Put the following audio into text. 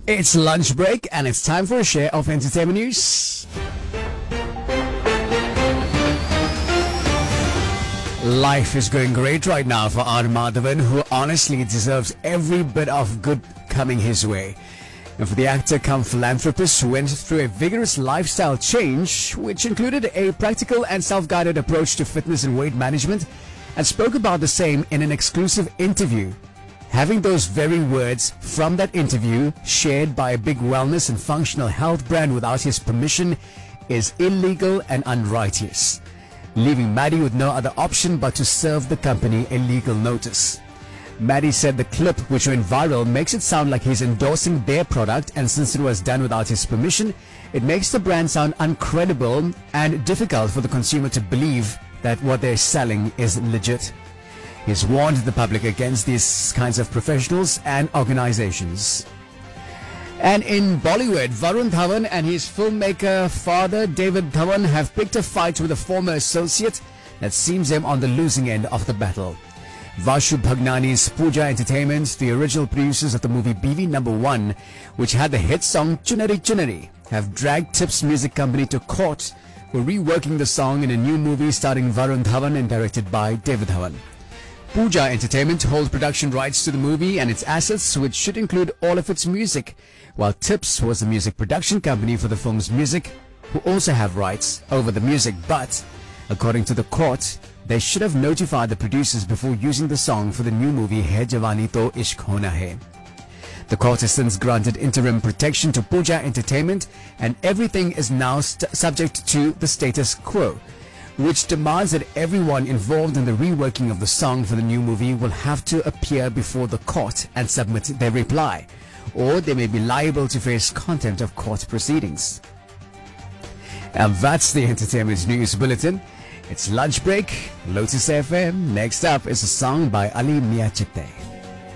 It's lunch break and it's time for a share of entertainment news. Life is going great right now for R. Madhavan, who honestly deserves every bit of good coming his way. And for the actor cum philanthropist who went through a vigorous lifestyle change, which included a practical and self-guided approach to fitness and weight management, and spoke about the same in an exclusive interview. Having those very words from that interview shared by a big wellness and functional health brand without his permission is illegal and unrighteous, leaving Maddie with no other option but to serve the company a legal notice. Maddie said the clip, which went viral, makes it sound like he's endorsing their product, and since it was done without his permission, it makes the brand sound uncredible and difficult for the consumer to believe that what they're selling is legit. He's warned the public against these kinds of professionals and organizations. And in Bollywood, Varun Dhawan and his filmmaker father David Dhawan have picked a fight with a former associate that seems him on the losing end of the battle. Vashu Bhagnani's Pooja Entertainment, the original producers of the movie BV No. 1, which had the hit song Chunari Chunari, have dragged Tips Music Company to court for reworking the song in a new movie starring Varun Dhawan and directed by David Dhawan. Pooja Entertainment holds production rights to the movie and its assets, which should include all of its music, while Tips was the music production company for the film's music, who also have rights over the music, but according to the court, they should have notified the producers before using the song for the new movie Hai Jawani To Ishq Hona Hai. The court has since granted interim protection to Pooja Entertainment, and everything is now subject to the status quo, which demands that everyone involved in the reworking of the song for the new movie will have to appear before the court and submit their reply, or they may be liable to face contempt of court proceedings. And that's the Entertainment News Bulletin. It's lunch break, Lotus FM. Next up is a song by Ali Mia Chitte.